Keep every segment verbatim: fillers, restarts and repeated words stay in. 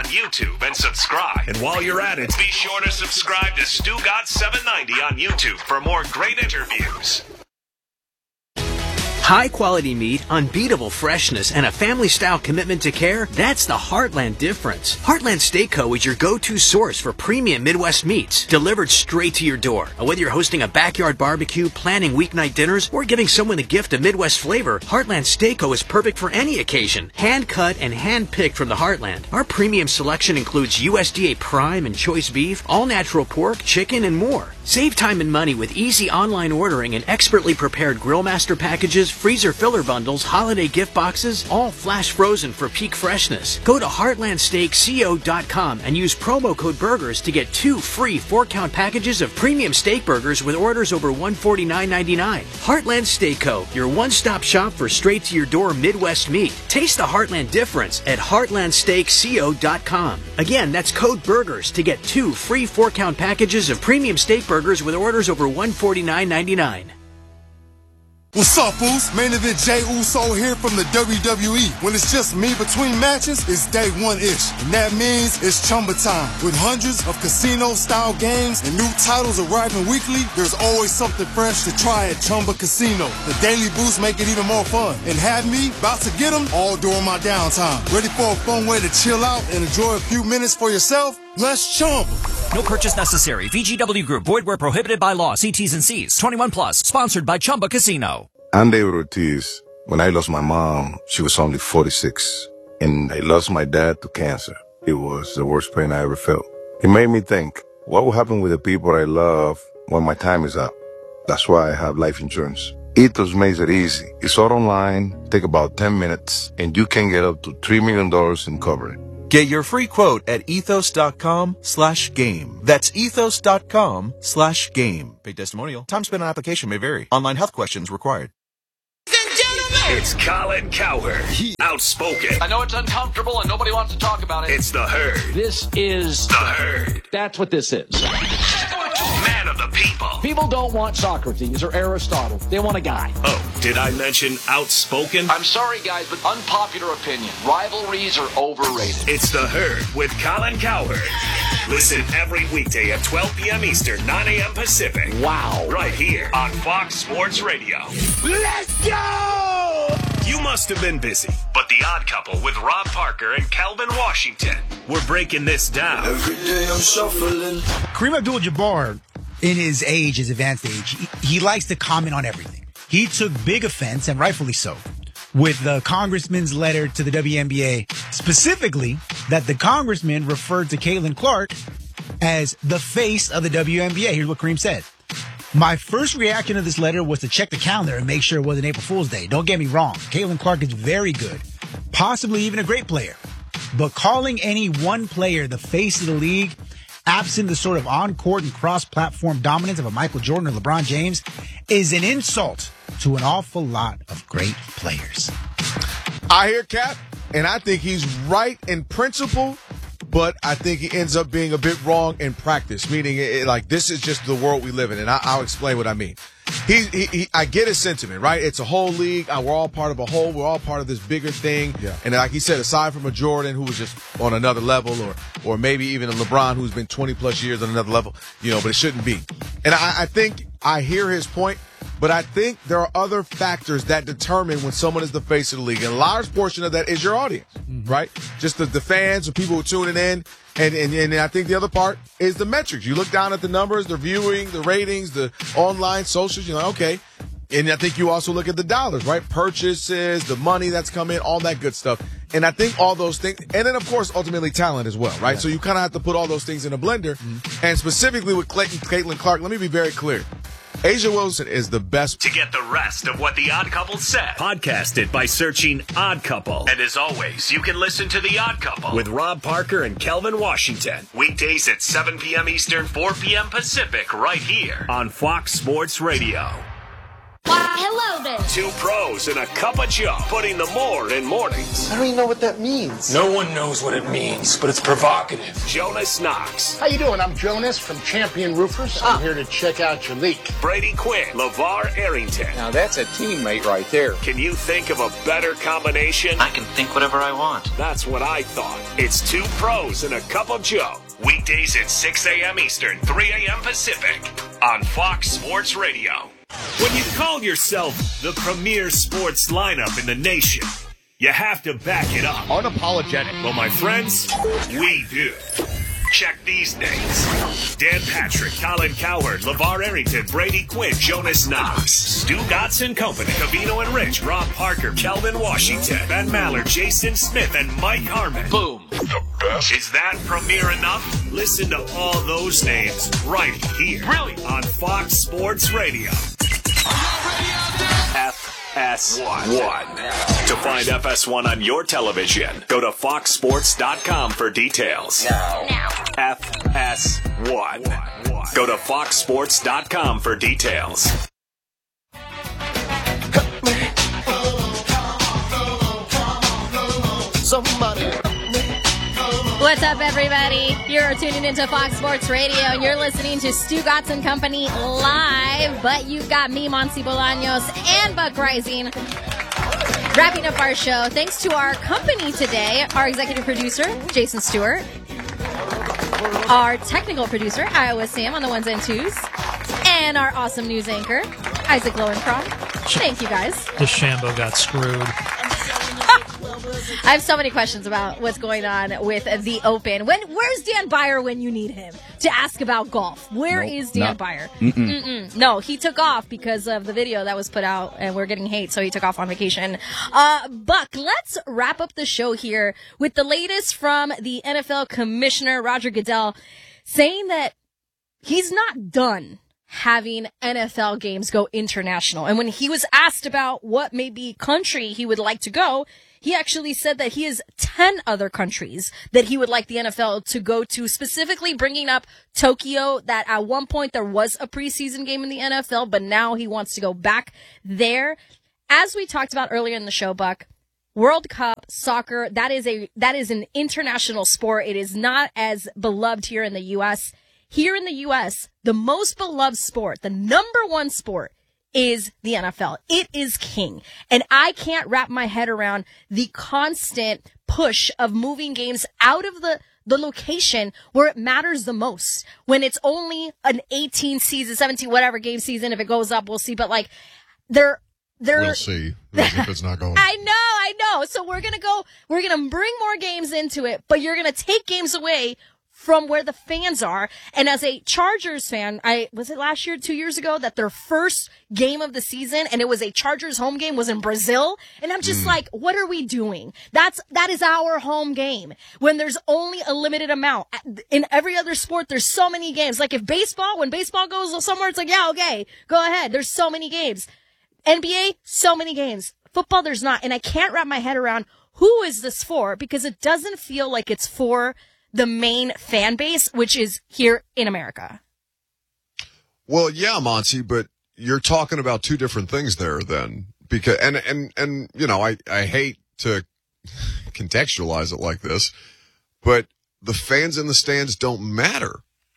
on YouTube and subscribe. And while you're at it, be sure to subscribe to Stu Got seven ninety on YouTube for more great interviews. High-quality meat, unbeatable freshness, and a family-style commitment to care, that's the Heartland difference. Heartland Steak Co. is your go-to source for premium Midwest meats, delivered straight to your door. Whether you're hosting a backyard barbecue, planning weeknight dinners, or giving someone a gift of Midwest flavor, Heartland Steak Co. is perfect for any occasion. Hand-cut and hand-picked from the Heartland. Our premium selection includes U S D A Prime and Choice Beef, all-natural pork, chicken, and more. Save time and money with easy online ordering and expertly prepared Grillmaster packages, freezer filler bundles, holiday gift boxes, all flash frozen for peak freshness. Go to heartland steak co dot com and use promo code BURGERS to get two free four-count packages of premium steak burgers with orders over one hundred forty-nine ninety-nine. Heartland Steak Co., your one-stop shop for straight-to-your-door Midwest meat. Taste the Heartland difference at heartland steak co dot com. Again, that's code BURGERS to get two free four-count packages of premium steak burgers with orders over one hundred forty-nine ninety-nine. What's up, Foos? Main event Jey Uso here from the W W E. When it's just me between matches, it's day one-ish. And that means it's Chumba time. With hundreds of casino-style games and new titles arriving weekly, there's always something fresh to try at Chumba Casino. The daily boosts make it even more fun. And have me about to get them all during my downtime. Ready for a fun way to chill out and enjoy a few minutes for yourself? Let's Chumba. No purchase necessary. V G W Group. Void where prohibited by law. See T's and C's. twenty-one plus. Sponsored by Chumba Casino. I'm David Ortiz. When I lost my mom, she was only forty-six. And I lost my dad to cancer. It was the worst pain I ever felt. It made me think, what will happen with the people I love when my time is up? That's why I have life insurance. Ethos makes it easy. It's all online, take about ten minutes, and you can get up to three million dollars in coverage. Get your free quote at ethos.com slash game. That's ethos.com slash game. Paid testimonial. Time spent on application may vary. Online health questions required. It's Colin Cowherd. Outspoken. I know it's uncomfortable and nobody wants to talk about it. It's the Herd. This is the Herd. That's what this is. Man of the people. People don't want Socrates or Aristotle. They want a guy. Oh, did I mention outspoken? I'm sorry, guys, but unpopular opinion. Rivalries are overrated. It's the Herd with Colin Cowherd. Listen every weekday at twelve p.m. Eastern, nine a.m. Pacific. Wow. Right here on Fox Sports Radio. Let's go! You must have been busy, but The Odd Couple with Rob Parker and Calvin Washington. We're breaking this down. Every day I'm shuffling. Kareem Abdul-Jabbar, in his age, his advanced age, he, he likes to comment on everything. He took big offense, and rightfully so, with the congressman's letter to the W N B A, specifically that the congressman referred to Caitlin Clark as the face of the W N B A. Here's what Kareem said. My first reaction to this letter was to check the calendar and make sure it wasn't April Fool's Day. Don't get me wrong. Caitlin Clark is very good, possibly even a great player. But calling any one player the face of the league, absent the sort of on-court and cross-platform dominance of a Michael Jordan or LeBron James, is an insult to an awful lot of great players. I hear Cap, and I think he's right in principle, but I think he ends up being a bit wrong in practice, meaning it, like this is just the world we live in, and I, I'll explain what I mean. He, he, he, I get his sentiment, right? It's a whole league. Uh, we're all part of a whole. We're all part of this bigger thing. Yeah. And like he said, aside from a Jordan who was just on another level, or or maybe even a LeBron who's been twenty plus years on another level, you know, but it shouldn't be. And I, I think I hear his point, but I think there are other factors that determine when someone is the face of the league. And a large portion of that is your audience, mm-hmm. right? Just the, the fans, the people who are tuning in. And, and and I think the other part is the metrics. You look down at the numbers, the viewing, the ratings, the online socials, you're like, okay. And I think you also look at the dollars, right? Purchases, the money that's come in, all that good stuff. And I think all those things, and then of course, ultimately talent as well, right? Yeah. So you kind of have to put all those things in a blender. Mm-hmm. And specifically with Clayton, Caitlin Clark, let me be very clear. A'ja Wilson is the best. To get the rest of what The Odd Couple said, podcast it by searching Odd Couple. And as always, you can listen to The Odd Couple with Rob Parker and Calvin Washington. Weekdays at seven p.m. Eastern, four p.m. Pacific, right here on Fox Sports Radio. Why, hello there. Two pros and a cup of Joe, putting the more in mornings. I don't even know what that means. No one knows what it means, but it's provocative. Jonas Knox. How you doing? I'm Jonas from Champion Roofers. I'm here to check out your leak. Brady Quinn. LeVar Arrington. Now that's a teammate right there. Can you think of a better combination? I can think whatever I want. That's what I thought. It's two pros and a cup of Joe. Weekdays at six a.m. Eastern, three a.m. Pacific on Fox Sports Radio. When you call yourself the premier sports lineup in the nation, you have to back it up. Unapologetic. Well, my friends, we do. Check these names. Dan Patrick, Colin Cowherd, LeVar Arrington, Brady Quinn, Jonas Knox, Stu Gotts Company, Cavino and Rich, Rob Parker, Kelvin Washington, Ben Maller, Jason Smith, and Mike Harmon. Boom. The best. Is that premier enough? Listen to all those names right here. Really? On Fox Sports Radio. F S one. To find F S one on your television, go to fox sports dot com for details. Now. Now. F S one. Go to fox sports dot com for details. Somebody. What's up, everybody? You're tuning into Fox Sports Radio, and you're listening to Stu Gotts and Company live. But you've got me, Monty Bolaños, and Buck Rising wrapping up our show. Thanks to our company today, our executive producer, Jason Stewart, our technical producer, Iowa Sam on the ones and twos, and our awesome news anchor, Isaac Lowenkron. Thank you, guys. DeChambeau got screwed. I have so many questions about what's going on with the Open. When where's Dan Beyer when you need him to ask about golf? Where nope, is Dan not, Beyer? Mm-mm. Mm-mm. No, he took off because of the video that was put out, and we're getting hate, so he took off on vacation. Uh, Buck, let's wrap up the show here with the latest from the N F L Commissioner, Roger Goodell, saying that he's not done having N F L games go international. And when he was asked about what maybe country he would like to go, he actually said that he has ten other countries that he would like the N F L to go to, specifically bringing up Tokyo, that at one point there was a preseason game in the N F L, but now he wants to go back there. As we talked about earlier in the show, Buck, World Cup soccer, that is a that is an international sport. It is not as beloved here in the U S. Here in the U S, the most beloved sport, the number one sport, is the N F L. It is king. And I can't wrap my head around the constant push of moving games out of the, the location where it matters the most. When it's only an eighteen season, seventeen, whatever game season, if it goes up, we'll see. But like, they're, they're. We'll see if it's not going. I know, I know. So we're going to go, we're going to bring more games into it, but you're going to take games away from where the fans are. And as a Chargers fan, I was it last year, two years ago, that their first game of the season, and it was a Chargers home game, was in Brazil. And I'm just mm. like, what are we doing? That's, that is our home game. When there's only a limited amount. In every other sport, there's so many games. Like if baseball, when baseball goes somewhere, it's like, yeah, okay, go ahead. There's so many games. N B A, so many games. Football, there's not. And I can't wrap my head around who is this for, because it doesn't feel like it's for the main fan base, which is here in America. Well, yeah, Monty, but you're talking about two different things there then. Because, and, and, and, you know, I, I hate to contextualize it like this, but the fans in the stands don't matter.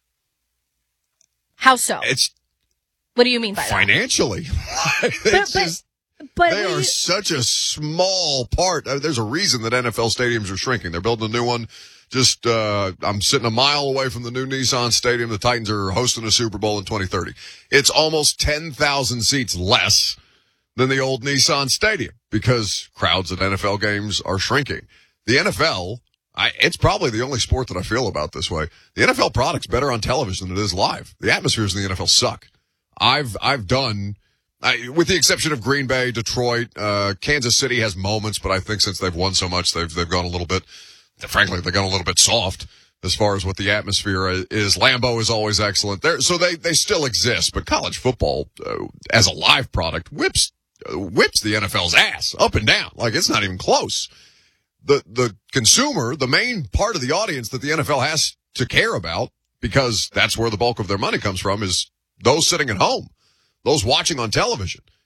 How so? It's. What do you mean by financially? that? Financially. But, but, but they are you... such a small part. There's a reason that N F L stadiums are shrinking. They're building a new one. Just, uh, I'm sitting a mile away from the new Nissan Stadium. The Titans are hosting a Super Bowl in twenty thirty. It's almost ten thousand seats less than the old Nissan Stadium because crowds at N F L games are shrinking. The N F L, I, it's probably the only sport that I feel about this way. The N F L product's better on television than it is live. The atmospheres in the N F L suck. I've, I've done, I, with the exception of Green Bay, Detroit, uh, Kansas City has moments, but I think since they've won so much, they've, they've gone a little bit, frankly, they got a little bit soft as far as what the atmosphere is. Lambeau is always excellent there. So they, they still exist, but college football, uh, as a live product, whips, uh, whips the N F L's ass up and down. Like it's not even close. The, the consumer, the main part of the audience that the N F L has to care about, because that's where the bulk of their money comes from, is those sitting at home, those watching on television.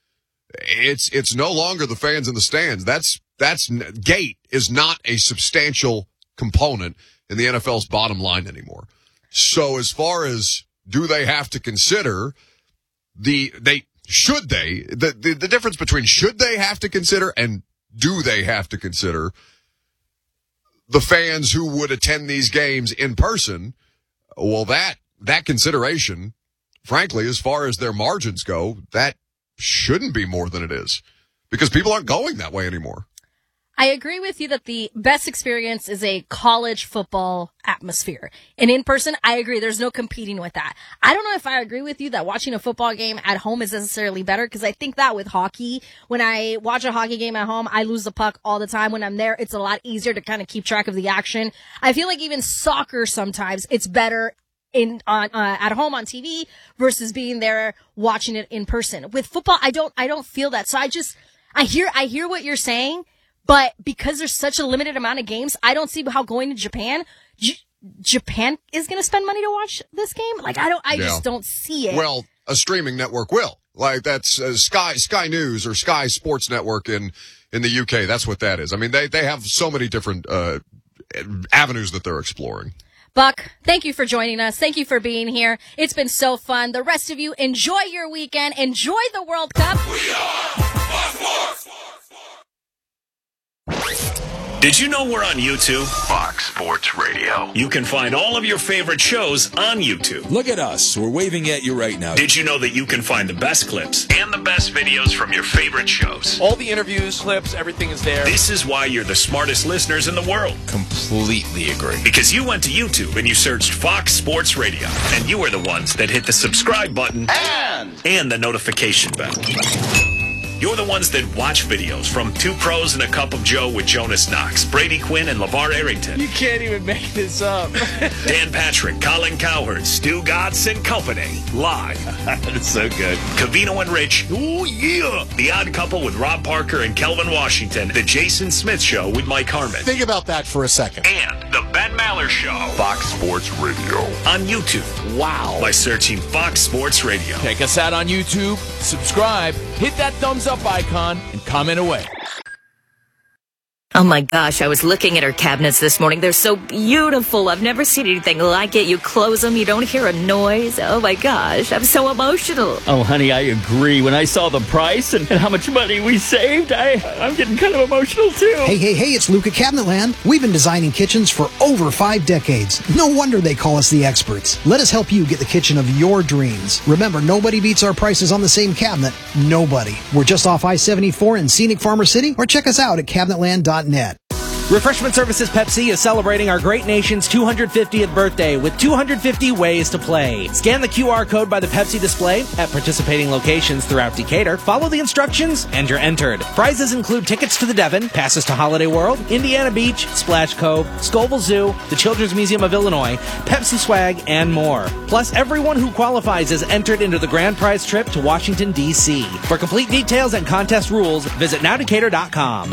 It's it's no longer the fans in the stands. That's that's gate is not a substantial component in the N F L's bottom line anymore. So as far as do they have to consider the they should they the, the the difference between should they have to consider and do they have to consider the fans who would attend these games in person? Well, that that consideration, frankly, as far as their margins go, that shouldn't be more than it is because people aren't going that way anymore. I agree with you that the best experience is a college football atmosphere. And in person, I agree. There's no competing with that. I don't know if I agree with you that watching a football game at home is necessarily better because I think that with hockey, when I watch a hockey game at home, I lose the puck all the time. When I'm there, it's a lot easier to kind of keep track of the action. I feel like even soccer sometimes it's better in on uh, at home on T V versus being there watching it in person. With football, I don't I don't feel that. So I just I hear I hear what you're saying. But because there's such a limited amount of games, I don't see how going to Japan, J- Japan is going to spend money to watch this game. Like, I don't, I yeah. just don't see it. Well, a streaming network will. Like, that's uh, Sky, Sky News or Sky Sports Network in, in the U K. That's what that is. I mean, they, they have so many different, uh, avenues that they're exploring. Buck, thank you for joining us. Thank you for being here. It's been so fun. The rest of you, enjoy your weekend. Enjoy the World Cup. We are Fox Sports. Did you know we're on YouTube? Fox Sports Radio. You can find all of your favorite shows on YouTube. Look at us. We're waving at you right now. Did you know that you can find the best clips and the best videos from your favorite shows? All the interviews, clips, everything is there. This is why you're the smartest listeners in the world. Completely agree. Because you went to YouTube and you searched Fox Sports Radio. And you were the ones that hit the subscribe button and, and the notification bell. You're the ones that watch videos from Two Pros and a Cup of Joe with Jonas Knox, Brady Quinn, and LeVar Arrington. You can't even make this up. Dan Patrick, Colin Cowherd, Stu Gatz and Company. Live. That's so good. Covino and Rich. Oh, yeah. The Odd Couple with Rob Parker and Kelvin Washington. The Jason Smith Show with Mike Harmon. Think about that for a second. And the Ben Maller Show. Fox Sports Radio. On YouTube. Wow. By searching Fox Sports Radio. Check us out on YouTube. Subscribe. Hit that thumbs up icon and comment away. Oh my gosh, I was looking at her cabinets this morning. They're so beautiful. I've never seen anything like it. You close them, you don't hear a noise. Oh my gosh, I'm so emotional. Oh honey, I agree. When I saw the price and, and how much money we saved, I, I'm getting kind of emotional too. Hey, hey, hey, it's Luke at Cabinetland. We've been designing kitchens for over five decades. No wonder they call us the experts. Let us help you get the kitchen of your dreams. Remember, nobody beats our prices on the same cabinet. Nobody. We're just off I seventy-four in scenic Farmer City, or check us out at cabinetland dot net. Refreshment Services Pepsi is celebrating our great nation's two hundred fiftieth birthday with two hundred fifty ways to play. Scan the Q R code by the Pepsi display at participating locations throughout Decatur, follow the instructions, and you're entered. Prizes include tickets to the Devon, passes to Holiday World, Indiana Beach, Splash Cove, Scoville Zoo, the Children's Museum of Illinois, Pepsi swag, and more. Plus, everyone who qualifies is entered into the grand prize trip to Washington, D C For complete details and contest rules, visit now decatur dot com.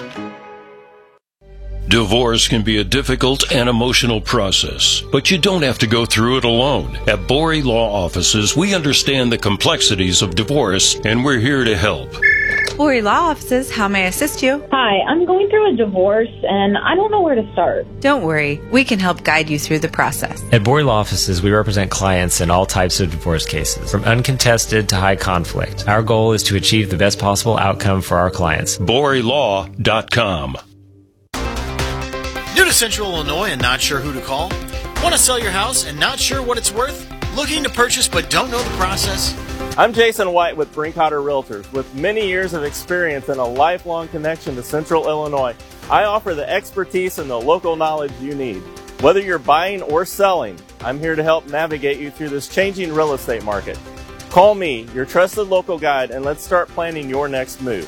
Divorce can be a difficult and emotional process, but you don't have to go through it alone. At Borey Law Offices, we understand the complexities of divorce, and we're here to help. Borey Law Offices, how may I assist you? Hi, I'm going through a divorce, and I don't know where to start. Don't worry, we can help guide you through the process. At Borey Law Offices, we represent clients in all types of divorce cases, from uncontested to high conflict. Our goal is to achieve the best possible outcome for our clients. Borey Law dot com. New to Central Illinois and not sure who to call? Want to sell your house and not sure what it's worth? Looking to purchase but don't know the process? I'm Jason White with Brinkotter Realtors. With many years of experience and a lifelong connection to Central Illinois, I offer the expertise and the local knowledge you need. Whether you're buying or selling, I'm here to help navigate you through this changing real estate market. Call me, your trusted local guide, and let's start planning your next move.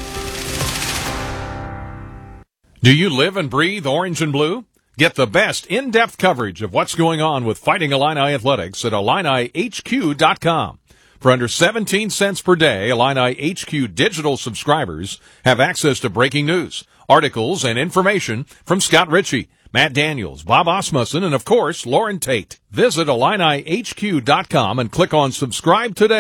Do you live and breathe orange and blue? Get the best in-depth coverage of what's going on with Fighting Illini Athletics at Illini H Q dot com. For under seventeen cents per day, Illini H Q digital subscribers have access to breaking news, articles, and information from Scott Ritchie, Matt Daniels, Bob Osmussen, and of course, Lauren Tate. Visit Illini H Q dot com and click on subscribe today.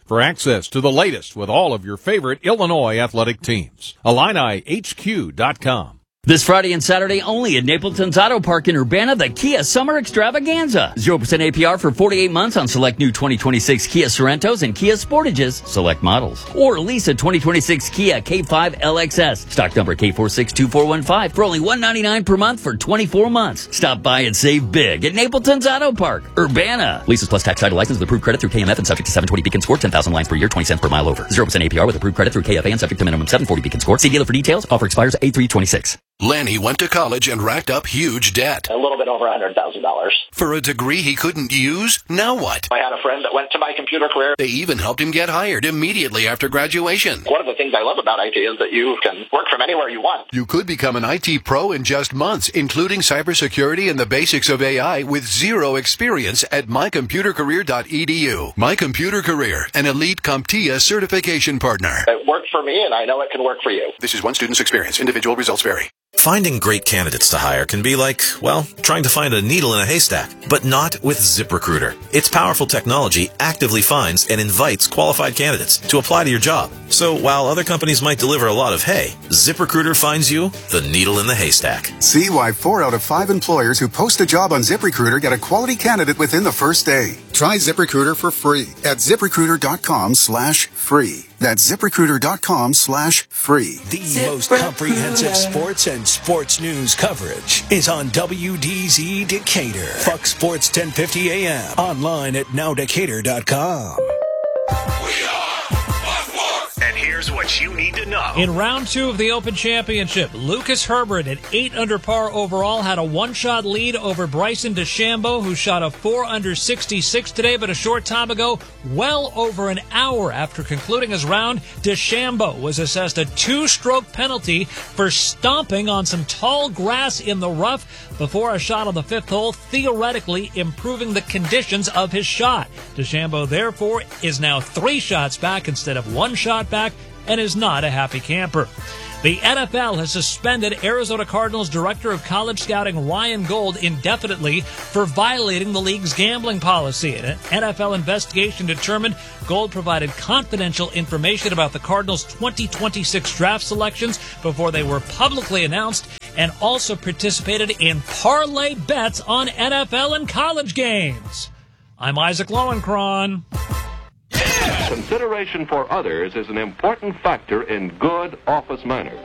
for access to the latest with all of your favorite Illinois athletic teams. Illini H Q dot com. This Friday and Saturday only at Napleton's Auto Park in Urbana, the Kia Summer Extravaganza. zero percent A P R for forty-eight months on select new twenty twenty-six Kia Sorentos and Kia Sportages, select models. Or lease a twenty twenty-six Kia K five L X S, stock number K four six two four one five, for only one hundred ninety-nine dollars per month for twenty-four months. Stop by and save big at Napleton's Auto Park, Urbana. Leases plus tax title license with approved credit through K M F and subject to seven twenty Beacon score, ten thousand lines per year, twenty cents per mile over. zero percent A P R with approved credit through K F A and subject to minimum seven forty Beacon score. See dealer for details. Offer expires eight three twenty-six. Lanny went to college and racked up huge debt. A little bit over one hundred thousand dollars. For a degree he couldn't use? Now what? I had a friend that went to my computer career. They even helped him get hired immediately after graduation. One of the things I love about I T is that you can work from anywhere you want. You could become an I T pro in just months, including cybersecurity and the basics of A I with zero experience at my computer career dot e d u. My Computer Career, an elite CompTIA certification partner. It worked for me, and I know it can work for you. This is one student's experience. Individual results vary. Finding great candidates to hire can be like, well, trying to find a needle in a haystack, but not with ZipRecruiter. Its powerful technology actively finds and invites qualified candidates to apply to your job. So while other companies might deliver a lot of hay, ZipRecruiter finds you the needle in the haystack. See why four out of five employers who post a job on ZipRecruiter get a quality candidate within the first day. Try ZipRecruiter for free at ZipRecruiter.com slash free. That's ZipRecruiter.com slash free. The most comprehensive sports and sports news coverage is on W D Z Decatur. Fox Sports ten fifty A M. Online at now decatur dot com. And here's what you need to know. In round two of the Open Championship, Lucas Herbert at eight under par overall had a one-shot lead over Bryson DeChambeau, who shot a four under sixty-six today, but a short time ago, well over an hour after concluding his round, DeChambeau was assessed a two-stroke penalty for stomping on some tall grass in the rough before a shot on the fifth hole, theoretically improving the conditions of his shot. DeChambeau, therefore, is now three shots back instead of one shot back and is not a happy camper. The N F L has suspended Arizona Cardinals Director of College Scouting Ryan Gold indefinitely for violating the league's gambling policy. An N F L investigation determined Gold provided confidential information about the Cardinals' twenty twenty-six draft selections before they were publicly announced, and also participated in parlay bets on N F L and college games. I'm Isaac Lowenkron. Consideration for others is an important factor in good office manners.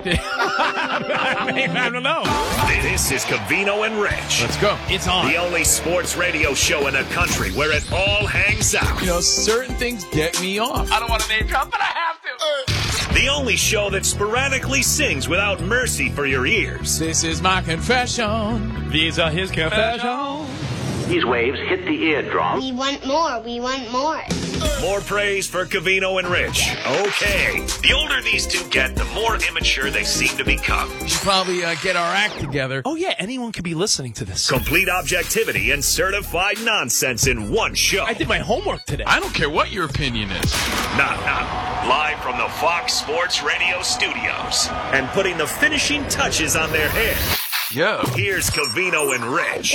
I don't know. This is Covino and Rich. Let's go. It's on. The only sports radio show in the country where it all hangs out. You know, certain things get me off. I don't want to name drop, but I have to. The only show that sporadically sings without mercy for your ears. This is my confession. These are his confessions. These waves hit the eardrum. We want more. We want more. More praise for Covino and Rich. Okay. The older these two get, the more immature they seem to become. We should probably uh, get our act together. Oh, yeah, anyone could be listening to this. Complete objectivity and certified nonsense in one show. I did my homework today. I don't care what your opinion is. Now, now, live from the Fox Sports Radio studios and putting the finishing touches on their hair. Yo. Here's Covino and Rich.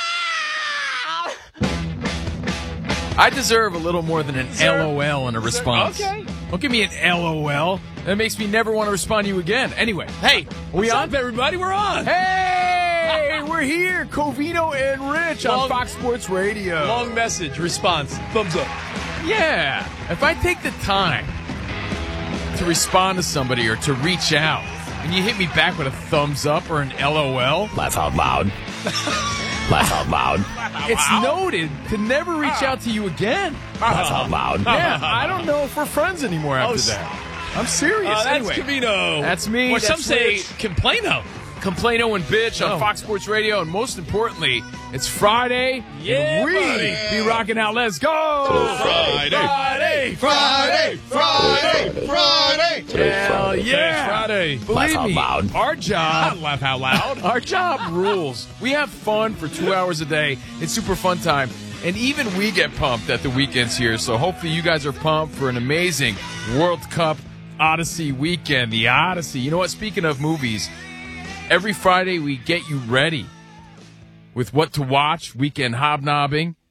I deserve a little more than an LOL in a response. Okay. Don't give me an LOL. That makes me never want to respond to you again. Anyway, hey, are we on? Up, everybody? We're on. Hey, we're here. Covino and Rich long, on Fox Sports Radio. Long message, response, thumbs up. Yeah. If I take the time to respond to somebody or to reach out, and you hit me back with a thumbs up or an LOL. Laugh out loud. Laugh out loud. It's noted to never reach out to you again. Laugh out loud. Yeah, I don't know if we're friends anymore after oh, that. I'm serious. Uh, that's anyway, Covino. That's me. Or that's some say Rich. Complaino. Complaino and Bitch on oh. Fox Sports Radio, and most importantly, it's Friday. Yeah, and we buddy. be rocking out. Let's go! Friday, Friday, Friday, Friday, Friday. Hell yeah! Friday. Believe Laugh out me, loud. our job. Laugh out loud. Our job rules. We have fun for two hours a day. It's super fun time. And even we get pumped at the weekends here, so hopefully you guys are pumped for an amazing World Cup Odyssey weekend. The Odyssey. You know what? Speaking of movies, every Friday we get you ready with what to watch, weekend hobnobbing.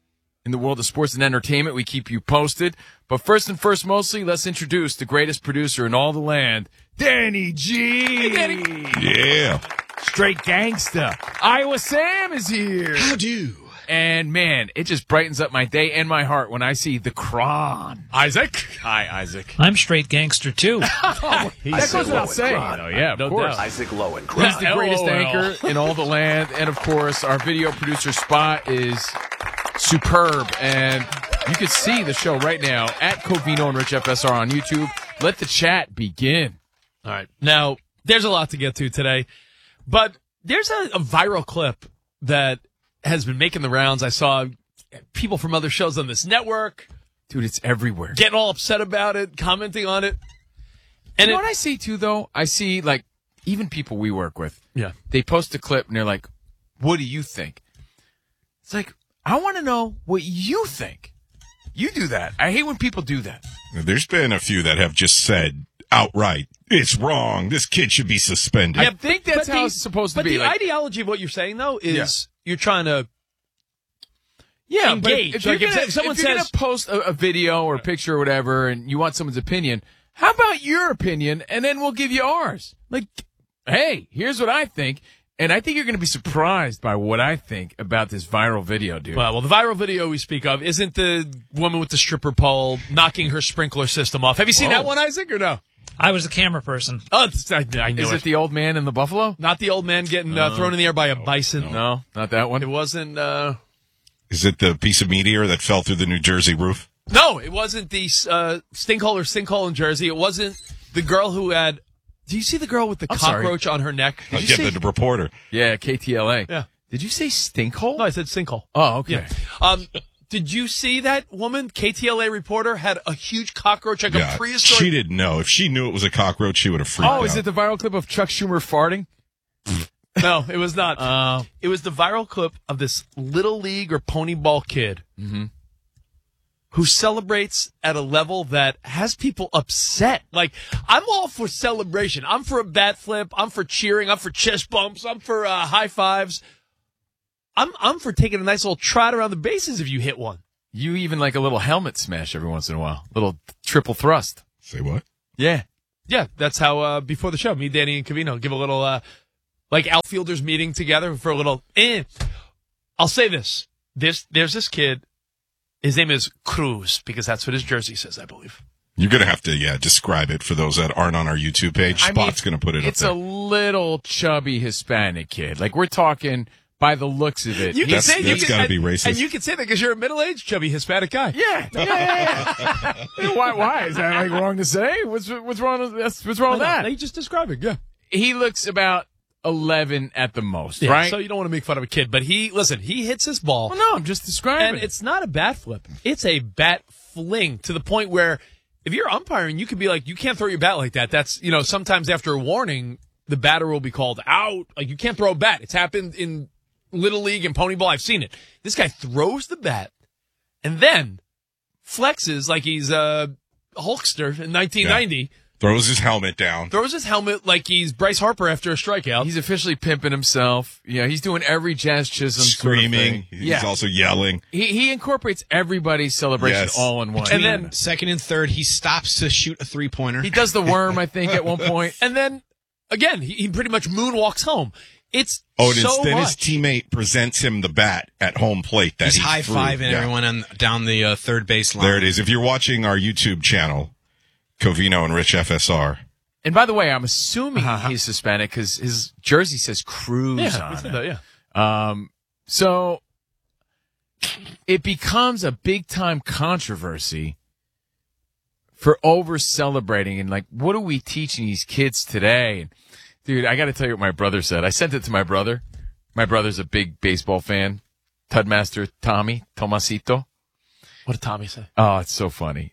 in the world of sports and entertainment. We keep you posted. But first and first, mostly, let's introduce the greatest producer in all the land, Danny G. Hey, Danny. Yeah. Straight gangsta. Iowa Sam is here. How do? And, man, it just brightens up my day and my heart when I see the Cron. Isaac. Hi, Isaac. I'm straight gangster, too. oh, that goes without saying. Oh, yeah, of no course. Doubt. Isaac Lowen. He's the greatest anchor in all the land. And, of course, our video producer Spot is superb. And you can see the show right now at Covino and Rich F S R on YouTube. Let the chat begin. All right. Now, there's a lot to get to today. But there's a, a viral clip that has been making the rounds. I saw people from other shows on this network. Dude, it's everywhere. Getting all upset about it, commenting on it. And you know it, what I see, too, though? I see, like, even people we work with. Yeah. They post a clip, and they're like, what do you think? It's like, I want to know what you think. You do that. I hate when people do that. There's been a few that have just said outright, it's wrong. This kid should be suspended. I think that's how the, it's supposed to but be. But the like, ideology of what you're saying, though, is yeah. you're trying to yeah, engage. If, if, like you're if, gonna, if someone if you're says, going to post a, a video or a picture or whatever and you want someone's opinion, how about your opinion and then we'll give you ours? Like, hey, here's what I think. And I think you're going to be surprised by what I think about this viral video, dude. Well, well, the viral video we speak of isn't the woman with the stripper pole knocking her sprinkler system off. Have you seen Whoa. that one, Isaac, or no? I was a camera person. Oh, I, I knew Is it. it the old man in the buffalo? Not the old man getting uh, thrown in the air by a bison. No, no, not that one. It wasn't. Uh... Is it the piece of meteor that fell through the New Jersey roof? No, it wasn't the uh, stinkhole or sinkhole in Jersey. It wasn't the girl who had. Do you see the girl with the I'm cockroach sorry. on her neck? Did oh, you yeah, see? the reporter. Yeah, K T L A. Yeah. Did you say stinkhole? No, I said sinkhole. Oh, okay. Yeah. Um, did you see that woman, K T L A reporter, had a huge cockroach, like yeah, a prehistoric... She didn't know. If she knew it was a cockroach, she would have freaked oh, out. Oh, is it the viral clip of Chuck Schumer farting? No, it was not. Uh, it was the viral clip of this Little League or Pony Ball kid mm-hmm. who celebrates at a level that has people upset. Like, I'm all for celebration. I'm for a bat flip. I'm for cheering. I'm for chest bumps. I'm for uh, high fives. I'm I'm for taking a nice little trot around the bases if you hit one. You even like a little helmet smash every once in a while. Little triple thrust. Say what? Yeah. Yeah, that's how, uh, before the show, me, Danny, and Covino give a little, uh, like, outfielders meeting together for a little, eh. I'll say this. This, there's this kid. His name is Cruz, because that's what his jersey says, I believe. You're going to have to, yeah, describe it for those that aren't on our YouTube page. I Spot's mean, going to put it up there. It's a little chubby Hispanic kid. Like, we're talking by the looks of it. You can that's say that's got to be racist. And you can say that because you're a middle-aged, chubby Hispanic guy. Yeah. Yeah, yeah, yeah. why, why? Is that, like, wrong to say? What's, what's wrong with, that's, what's wrong with that? No, you just describe it, yeah. He looks about eleven at the most, yeah, right? So you don't want to make fun of a kid, but he, listen, he hits his ball. Well, no, I'm just describing And it. it's not a bat flip. It's a bat fling to the point where if you're umpiring, you could be like, you can't throw your bat like that. That's, you know, sometimes after a warning, the batter will be called out. Like, you can't throw a bat. It's happened in Little League and Pony Ball. I've seen it. This guy throws the bat and then flexes like he's a Hulkster in nineteen ninety. Yeah. Throws his helmet down. Throws his helmet like he's Bryce Harper after a strikeout. He's officially pimping himself. Yeah, he's doing every Jazz Chisholm screaming. Sort of He's yeah. also yelling. He he incorporates everybody's celebration yes. all in one. Between and then second and third, he stops to shoot a three pointer. He does the worm, I think, at one point. And then again, he, he pretty much moonwalks home. It's oh, so and then much. his teammate presents him the bat at home plate. That he's he high fiving yeah. everyone on, down the uh, third base line. There it is. If you're watching our YouTube channel, Covino and Rich F S R. And by the way, I'm assuming uh-huh. he's Hispanic because his jersey says Cruz yeah, on it. That, yeah. Um, so it becomes a big time controversy for over celebrating and like, what are we teaching these kids today? And, dude, I got to tell you what my brother said. I sent it to my brother. My brother's a big baseball fan. Tudmaster Tommy Tomasito. What did Tommy say? Oh, it's so funny.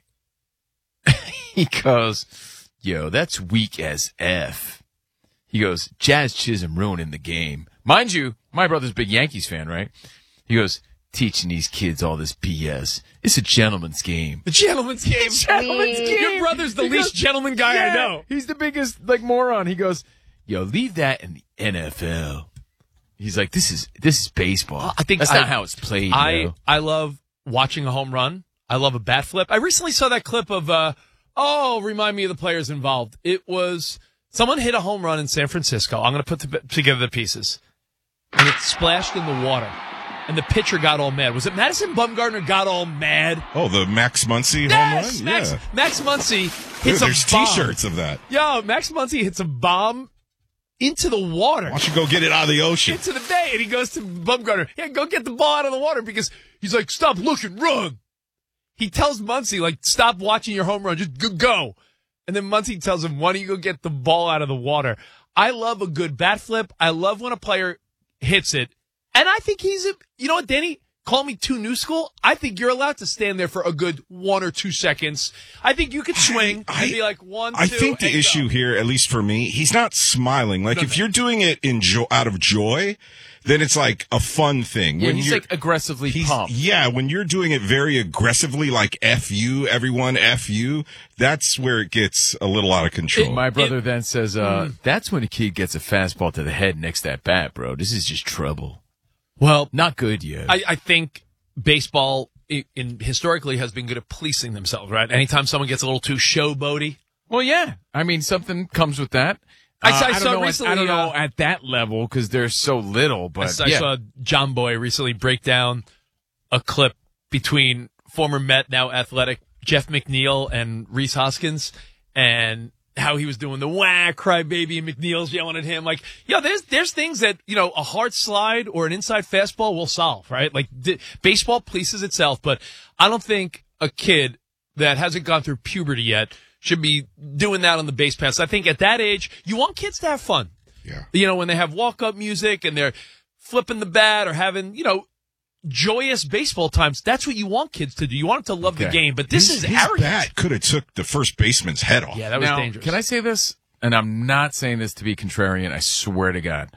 He goes, yo, that's weak as F. He goes, Jazz Chisholm ruining the game. Mind you, my brother's a big Yankees fan, right? He goes, teaching these kids all this B S. It's a gentleman's game. The gentleman's game. Gentleman's game. Your brother's the He least goes, gentleman guy yeah, I know. He's the biggest, like, moron. He goes, yo, leave that in the N F L. He's like, this is this is baseball. I think that's I, not how it's played. I yo. I love watching a home run. I love a bat flip. I recently saw that clip of, uh, oh, remind me of the players involved. It was someone hit a home run in San Francisco. I'm going to put the, together the pieces. And it splashed in the water. And the pitcher got all mad. Was it Madison Bumgarner got all mad? Oh, the Max Muncy yes! home run? Max, yeah. Max Muncy hits Dude, a there's bomb. T-shirts of that. Yo, Max Muncy hits a bomb into the water. Why don't you go get it out of the ocean? Into the bay. And he goes to Bumgarner, yeah, go get the ball out of the water because he's like, stop looking, run. He tells Muncy, like, stop watching your home run, just go. And then Muncy tells him, why don't you go get the ball out of the water? I love a good bat flip. I love when a player hits it. And I think he's, a, you know what, Danny? Call me too new school. I think you're allowed to stand there for a good one or two seconds. I think you could swing I, and be like one, I two, think the and issue go. here, at least for me, he's not smiling. Like, No, if no. you're doing it in jo- out of joy, then it's like a fun thing. Yeah, when he's you're, like aggressively he's, pumped. Yeah, when you're doing it very aggressively, like F you, everyone F you, that's where it gets a little out of control. My brother It- then says, uh, Mm. that's when a kid gets a fastball to the head next at bat, bro. This is just trouble. Well, Not good yet. I, I think baseball in, in historically has been good at policing themselves, right? Anytime someone gets a little too showboaty. Well, yeah. I mean, something comes with that. I Uh, saw- I don't saw know at- recently, I don't know uh, at that level because they're so little, but I, I yeah. saw John Boy recently break down a clip between former Met, now athletic, Jeff McNeil and Reese Hoskins, and how he was doing the wah, crybaby, and McNeil's yelling at him. Like, yo, there's there's things that, you know, a hard slide or an inside fastball will solve, right? Like, d- baseball polices itself, but I don't think a kid that hasn't gone through puberty yet should be doing that on the base paths. I think at that age, you want kids to have fun. Yeah. You know, when they have walk-up music and they're flipping the bat or having, you know, joyous baseball times, that's what you want kids to do. You want them to love the Okay. game, but this his, is his arrogance. bat could have took the first baseman's head off. Yeah, that was now, dangerous. Can I say this? And I'm not saying this to be contrarian. I swear to God.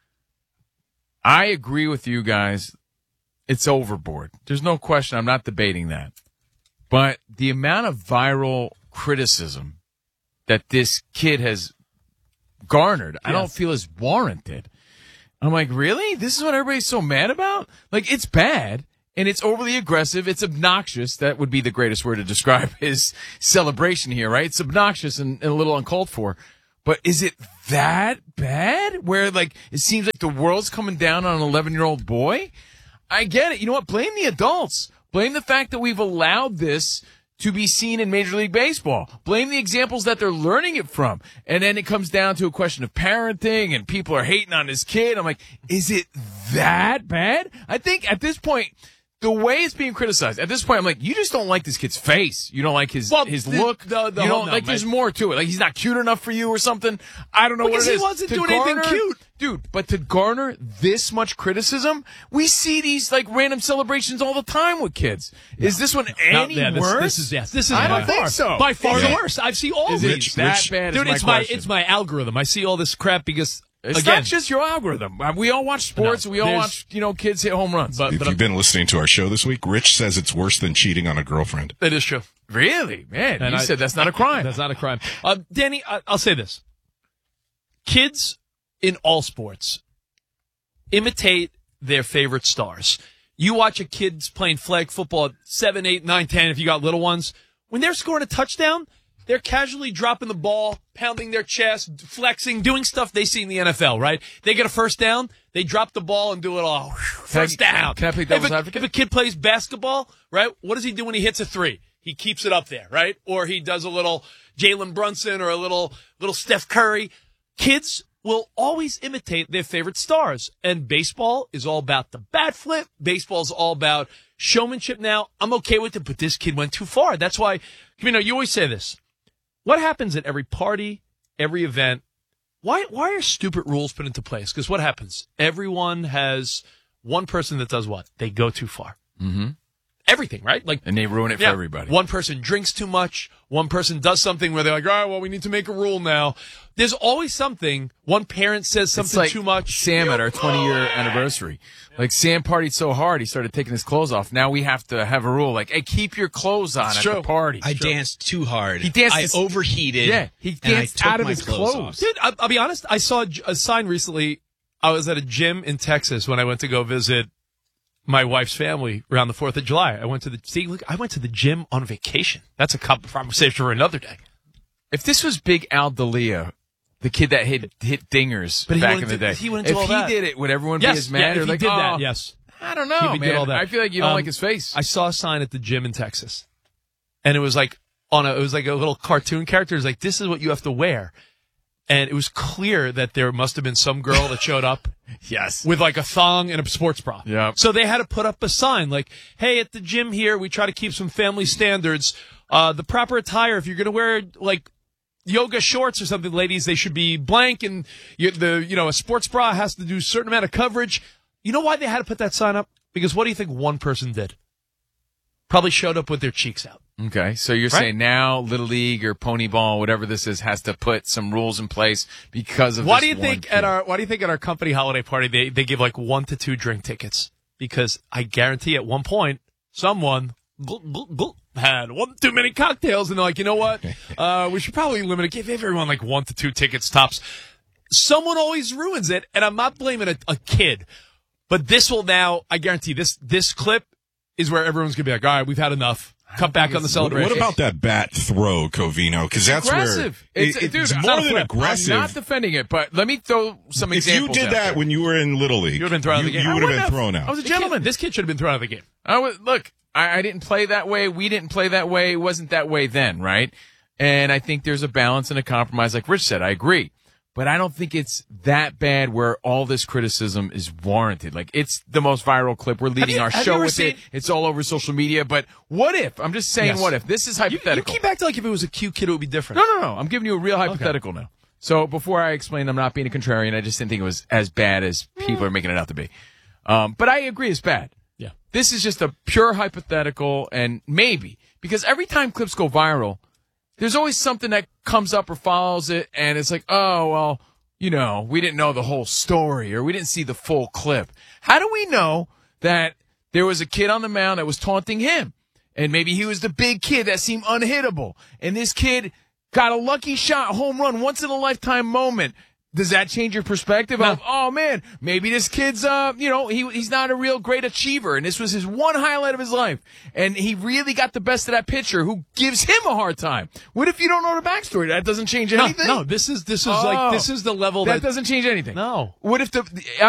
I agree with you guys. It's overboard. There's no question. I'm not debating that. But the amount of viral criticism that this kid has garnered, I don't Yes. feel is warranted. I'm like, really? This is what everybody's so mad about? Like, it's bad. And it's overly aggressive. It's obnoxious. That would be the greatest word to describe his celebration here, right? It's obnoxious and, and a little uncalled for. But is it that bad? Where, like, it seems like the world's coming down on an eleven-year-old boy? I get it. You know what? Blame the adults. Blame the fact that we've allowed this to be seen in Major League Baseball. Blame the examples that they're learning it from. And then it comes down to a question of parenting and people are hating on his kid. I'm like, is it that bad? I think at this point, the way it's being criticized, at this point, I'm like, you just don't like this kid's face. You don't like his Well, his the- look. the- the you whole- don't no, like. man. There's more to it. Like he's not cute enough for you or something. I don't know Because what it he is. wasn't To doing anything garner- cute. dude. But to garner this much criticism, we see these like random celebrations all the time with kids. Is this one No, any yeah, this, worse? This is yes. This is I by don't think far, so. By far Is the it- worst. I've seen all Is these. it that bad? Dude, is it's my my question. it's my algorithm. I see all this crap because It's again, not just your algorithm. Uh, We all watch sports. No, we all there's- watch, you know, kids hit home runs. But, If but you've been listening to our show this week, Rich says it's worse than cheating on a girlfriend. that is true. Really, man, And you I- said that's not a crime. That's not a crime. Uh, Danny, I, I'll say this: kids in all sports imitate their favorite stars. You watch a kid's playing flag football at seven, eight, nine, ten. If you got little ones, when they're scoring a touchdown, they're casually dropping the ball, pounding their chest, flexing, doing stuff they see in the N F L, right? They get a first down, they drop the ball and do it all. First Can I- down. can I play if devil's a, advocate? if a kid plays basketball, right, what does he do when he hits a three? He keeps it up there, right? Or he does a little Jalen Brunson or a little little Steph Curry. Kids will always imitate their favorite stars. And baseball is all about the bat flip. Baseball's all about showmanship now. I'm okay with it, but this kid went too far. That's why, you know, you always say this. What happens at every party, every event? Why why are stupid rules put into place? Because what happens? Everyone has one person that does what? They go too far. Mm-hmm. Everything, right? Like, and they ruin it yeah, for everybody. One person drinks too much. One person does something where they're like, all right, well, we need to make a rule now. There's always something. One parent says something It's like too much. Sam at our twenty-year anniversary. Like, Sam partied so hard, he started taking his clothes off. Now we have to have a rule. Like, hey, keep your clothes on It's at true. the party. I True. danced too hard. He danced I his- overheated. Yeah, he and I danced took out of my his clothes clothes. off. Dude, I'll, I'll be honest. I saw a, a sign recently. I was at a gym in Texas when I went to go visit my wife's family around the fourth of July. I went to the see. Look, I went to the gym on vacation. That's a conversation for another day. If this was Big Al D'Elia, the kid that hit hit dingers But he back wouldn't in the do- day, he wouldn't do if all he that. did it, would everyone Yes, be as mad? yeah, or if he like, did oh, that, yes. I don't know, He man. did all that. I feel like you don't Um, like his face. I saw a sign at the gym in Texas, and it was like on a it was like a little cartoon character. It was like, this is what you have to wear, and it was clear that there must have been some girl that showed up. Yes. With like a thong and a sports bra. Yeah. So they had to put up a sign like, hey, at the gym here, we try to keep some family standards. Uh, the proper attire, if you're going to wear like yoga shorts or something, ladies, they should be blank, and you, the, you know, a sports bra has to do a certain amount of coverage. You know why they had to put that sign up? Because what do you think one person did? Probably showed up with their cheeks out. Okay, so you're Right? saying now Little League or Pony Ball, whatever this is, has to put some rules in place because of Why this do you one think kid. at our Why do you think at our company holiday party they they give like one to two drink tickets? Because I guarantee at one point someone gl- gl- gl- had one too many cocktails, and they're like, you know what? Uh, we should probably limit it. Give everyone like one to two tickets tops. Someone always ruins it, and I'm not blaming a, a kid, but this will now. I guarantee this this clip is where everyone's gonna be like, all right, we've had enough. Cut back on the What, celebration. what about that bat throw, Covino? Because that's aggressive. where It's, it- dude, it's I'm more not than flip. aggressive. I'm not defending it, but let me throw some if examples. you did out that there. when you were in Little League, You would have been thrown out of the game. You I would have wouldn't been thrown out. I was a The kid- gentleman. this kid should have been thrown out of the game. I was, look, I, I didn't play that way. We didn't play that way. It wasn't that way then, right? And I think there's a balance and a compromise, like Rich said. I agree. But I don't think it's that bad where all this criticism is warranted. Like, it's the most viral clip. We're leading you- our have you show ever with seen- it. It's all over social media. But what if? I'm just saying Yes. what if. This is You, hypothetical. you keep acting like if it was a cute kid, it would be different. No, no, no. I'm giving you a real hypothetical now. So before I explain, I'm not being a contrarian. I just didn't think it was as bad as people are making it out to be. Um, but I agree it's bad. Yeah. This is just a pure hypothetical, and maybe. Because every time clips go viral, there's always something that comes up or follows it, and it's like, oh, well, you know, we didn't know the whole story, or we didn't see the full clip. How do we know that there was a kid on the mound that was taunting him? And maybe he was the big kid that seemed unhittable. And this kid got a lucky shot, home run, once in a lifetime moment. Does that change your perspective of, oh man, maybe this kid's, uh, you know, he, he's not a real great achiever, and this was his one highlight of his life, and he really got the best of that pitcher who gives him a hard time. What if you don't know the backstory? That doesn't change No, anything? no, this is this is Oh. like this is the level that, that, doesn't change anything. No. What if the,